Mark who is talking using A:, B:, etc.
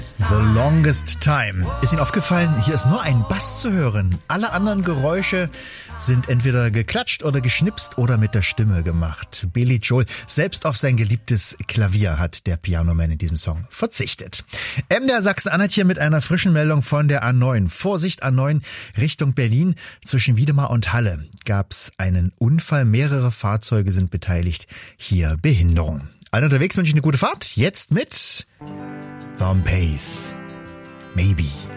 A: The Longest Time. Ist Ihnen aufgefallen, hier ist nur ein Bass zu hören. Alle anderen Geräusche sind entweder geklatscht oder geschnipst oder mit der Stimme gemacht. Billy Joel, selbst auf sein geliebtes Klavier hat der Pianoman in diesem Song verzichtet. MDR Sachsen-Anhalt hier mit einer frischen Meldung von der A9. Vorsicht, A9 Richtung Berlin. Zwischen Wiedemar und Halle gab's einen Unfall. Mehrere Fahrzeuge sind beteiligt. Hier Behinderung. Allen unterwegs wünsche ich eine gute Fahrt. Jetzt mit Tom Pace. Maybe.